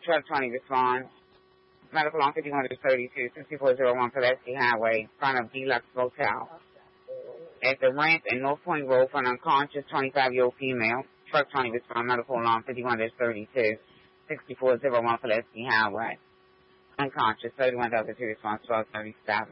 Truck 20 responds. Medical on 51-32, 6401 Pulaski Highway, front of Deluxe Motel. At the ramp and North Point Road for an unconscious 25-year-old female. Truck 20 responds. Medical on 51-32, 6401 Pulaski Highway. Unconscious, 31 to response, 1237.